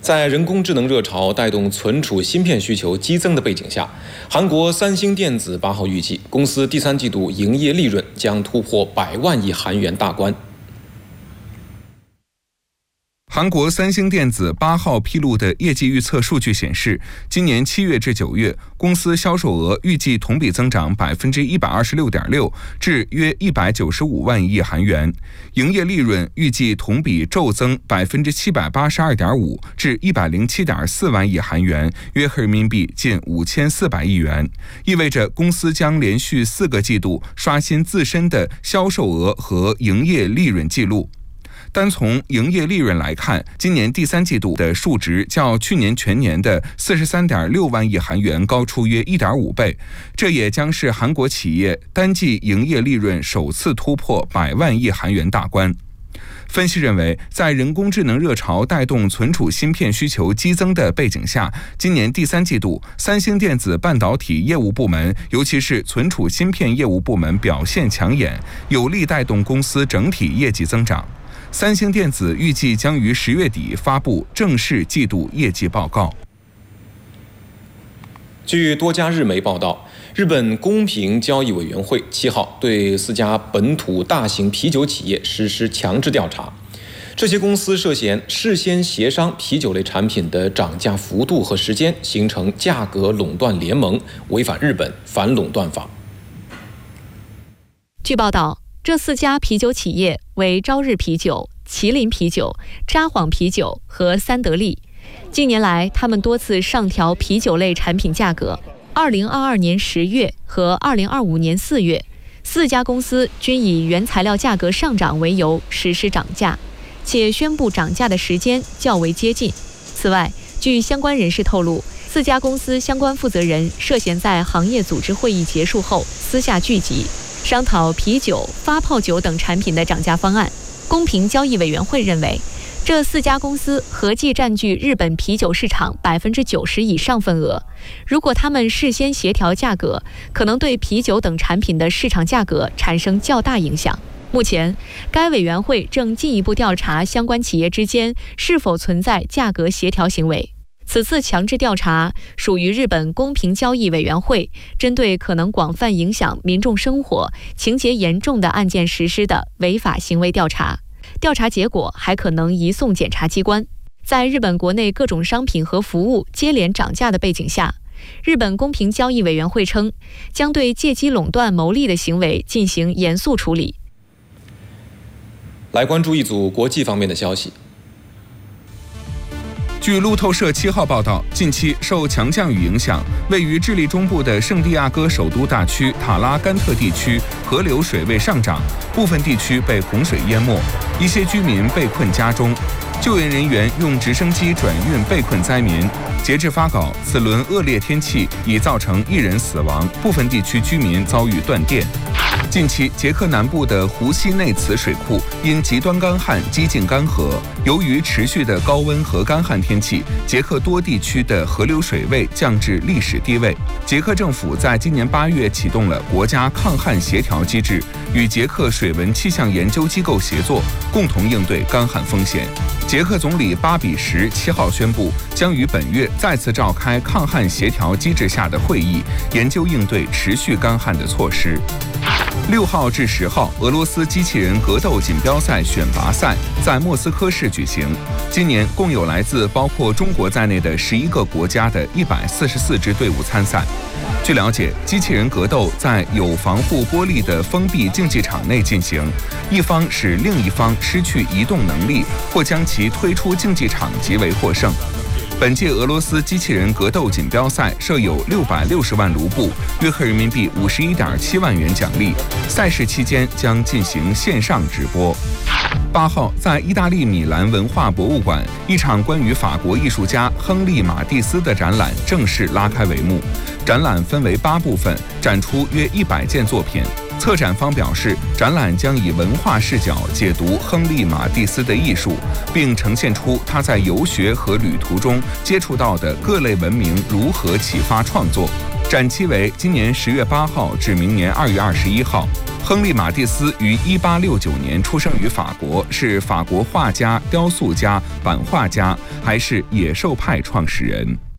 在人工智能热潮带动存储芯片需求激增的背景下，韩国三星电子8号预计，公司第3季度营业利润将突破100万亿韩元大关。 韩国三星电子8号披露的业绩预测数据显示，今年7月至9月，公司销售额预计同比增长126.6%，至约195万亿韩元；营业利润预计同比骤增782.5%，至107.4万亿韩元，约合人民币近5400亿元，意味着公司将连续4个季度刷新自身的销售额和营业利润记录。单从营业利润来看，今年第3季度的数值较去年全年的43.6万亿韩元高出约1.5倍，这也将是韩国企业单季营业利润首次突破100万亿韩元大关。分析认为，在人工智能热潮带动存储芯片需求激增的背景下，今年第3季度三星电子半导体业务部门，尤其是存储芯片业务部门表现抢眼，有力带动公司整体业绩增长。三星电子预计将于10月底发布正式季度业绩报告。 据多家日媒报道，日本公平交易委员会7号对4家本土大型啤酒企业实施强制调查，这些公司涉嫌事先协商啤酒类产品的涨价幅度和时间，形成价格垄断联盟，违反日本反垄断法。 据报道，这4家啤酒企业为朝日啤酒、麒麟啤酒、札幌啤酒和三得利。近年来，他们多次上调啤酒类产品价格。2022年10月和2025年4月，4家公司均以原材料价格上涨为由实施涨价，且宣布涨价的时间较为接近。此外，据相关人士透露，4家公司相关负责人涉嫌在行业组织会议结束后私下聚集，商讨啤酒、发泡酒等产品的涨价方案。公平交易委员会认为，这4家公司合计占据日本啤酒市场90%以上份额。如果他们事先协调价格，可能对啤酒等产品的市场价格产生较大影响。目前，该委员会正进一步调查相关企业之间是否存在价格协调行为。此次强制调查属于日本公平交易委员会针对可能广泛影响民众生活、情节严重的案件实施的违法行为调查，调查结果还可能移送检察机关。在日本国内各种商品和服务接连涨价的背景下，日本公平交易委员会称，将对借机垄断牟利的行为进行严肃处理。 来关注一组国际方面的消息。 据路透社7号报道，近期受强降雨影响，位于智利中部的圣地亚哥首都大区塔拉甘特地区河流水位上涨，部分地区被洪水淹没，一些居民被困家中。救援人员用直升机转运被困灾民。截至发稿，此轮恶劣天气已造成1人死亡，部分地区居民遭遇断电。近期，捷克南部的胡西内茨水库因极端干旱几近干涸。由于持续的高温和干旱天气，捷克多地区的河流水位降至历史低位。捷克政府在今年8月启动了国家抗旱协调机制，与捷克水文气象研究机构协作，共同应对干旱风险。捷克总理巴比什7号宣布，将于本月再次召开抗旱协调机制下的会议，研究应对持续干旱的措施。6号至10号，俄罗斯机器人格斗锦标赛选拔赛在莫斯科市举行。今年共有来自包括中国在内的11个国家的144支队伍参赛。据了解，机器人格斗在有防护玻璃的封闭竞技场内进行，一方使另一方失去移动能力，或将其推出竞技场即为获胜。本届俄罗斯机器人格斗锦标赛设有660万卢布，约合人民币51.7万元奖励。赛事期间将进行线上直播。8号，在意大利米兰文化博物馆，一场关于法国艺术家亨利·马蒂斯的展览正式拉开帷幕。展览分为8部分，展出约100件作品。策展方表示，展览将以文化视角解读亨利·马蒂斯的艺术，并呈现出他在游学和旅途中接触到的各类文明如何启发创作。 展期为今年10月8号至明年2月21号。亨利·马蒂斯于1869年出生于法国，是法国画家、雕塑家、版画家，还是野兽派创始人。